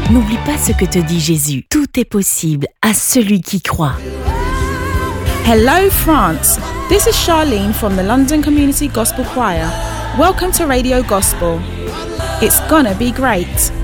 N'oublie pas ce que te dit Jésus. Tout est possible à celui qui croit. Hello France, this is Charlene from the London Community Gospel Choir. Welcome to Radio Gospel. It's gonna be great.